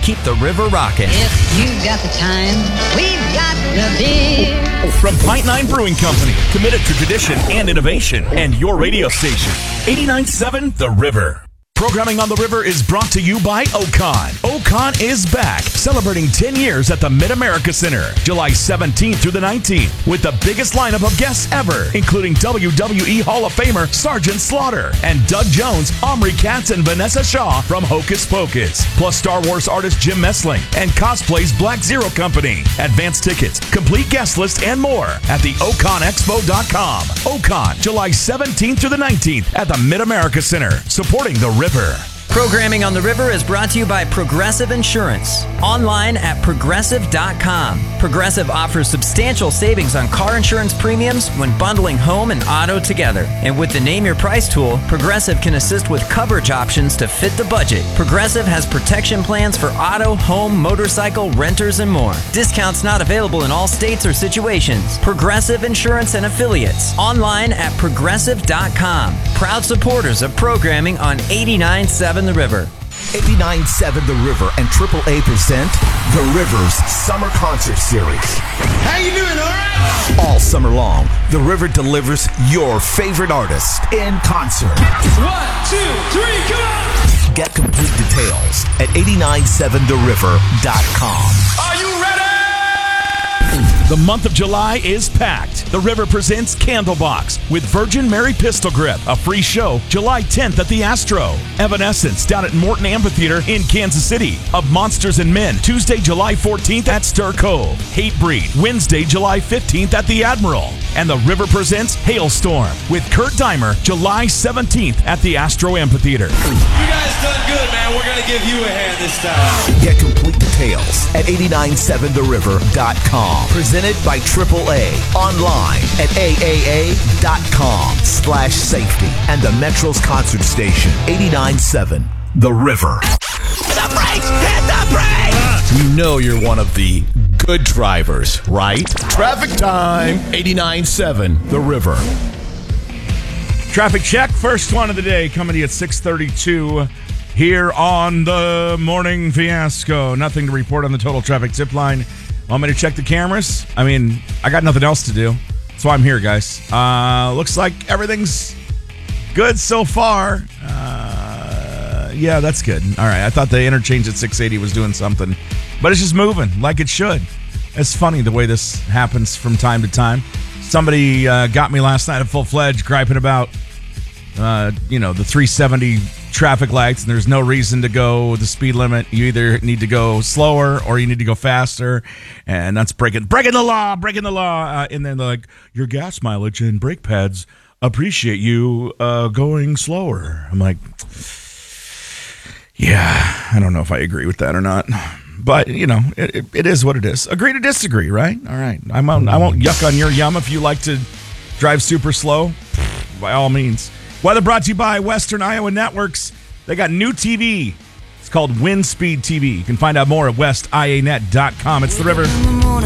keep the river rocking. If you've got the time, we've got the beer. From Pint 9 Brewing Company, committed to tradition and innovation, and your radio station, 89.7 The River. Programming on the River is brought to you by Ocon. Ocon is back, celebrating 10 years at the Mid-America Center, July 17th through the 19th, with the biggest lineup of guests ever, including WWE Hall of Famer Sergeant Slaughter and Doug Jones, Omri Katz, and Vanessa Shaw from Hocus Pocus, plus Star Wars artist Jim Messling and Cosplay's Black Zero Company. Advance tickets, complete guest list, and more at the OconExpo.com. Ocon, July 17th through the 19th at the Mid-America Center, supporting the River. Programming on the River is brought to you by Progressive Insurance. Online at Progressive.com. Progressive offers substantial savings on car insurance premiums when bundling home and auto together. And with the Name Your Price tool, Progressive can assist with coverage options to fit the budget. Progressive has protection plans for auto, home, motorcycle, renters, and more. Discounts not available in all states or situations. Progressive Insurance and Affiliates. Online at Progressive.com. Proud supporters of programming on 89.7 The River. 89.7 The River and AAA present The River's Summer Concert Series. How you doing, all right? All summer long, The River delivers your favorite artist in concert. 1, 2, 3, come on! Get complete details at 897theriver.com. Are you ready? The month of July is packed. The River presents Candlebox with Virgin Mary Pistol Grip, a free show July 10th at the Astro. Evanescence down at Morton Amphitheater in Kansas City. Of Monsters and Men, Tuesday, July 14th at Stir Cove. Hatebreed, Wednesday, July 15th at the Admiral. And The River presents Hailstorm with Kurt Deimer, July 17th at the Astro Amphitheater. You guys done good, man. We're going to give you a hand this time. Get complete details at 897theriver.com. Presented by AAA. Online at aaa.com/safety. And the Metro's concert station, 89.7 The River. The brakes! Hit the brakes! You know you're one of the good drivers, right? Traffic time, 89.7 The River. Traffic check, first one of the day, coming to you at 6:32 here on the Morning Fiasco. Nothing to report on the total traffic tip line. Want me to check the cameras? I mean, I got nothing else to do. That's why I'm here, guys. Looks like everything's good so far. Yeah, that's good. All right, I thought the interchange at 680 was doing something. But it's just moving like it should. It's funny the way this happens from time to time. Somebody got me last night at full-fledged griping about, the 370 traffic lights, and there's no reason to go the speed limit. You either need to go slower or you need to go faster, and that's breaking the law. And then they're like, your gas mileage and brake pads appreciate you going slower. I'm like, yeah, I don't know if I agree with that or not. But, it is what it is. Agree to disagree, right? All right. I won't yuck on your yum if you like to drive super slow. By all means. Weather brought to you by Western Iowa Networks. They got new TV. It's called WindSpeed TV. You can find out more at westianet.com. It's The River.